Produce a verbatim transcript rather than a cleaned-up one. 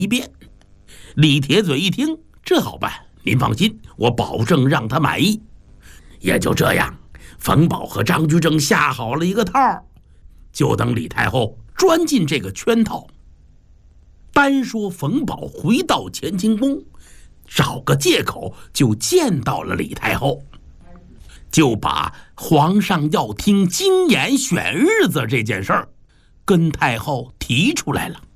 一遍。李铁嘴一听，这好办，您放心，我保证让他满意。也就这样，冯保和张居正下好了一个套，就等李太后钻进这个圈套。单说冯保回到乾清宫，找个借口就见到了李太后，就把皇上要听京演选日子这件事儿跟太后提出来了。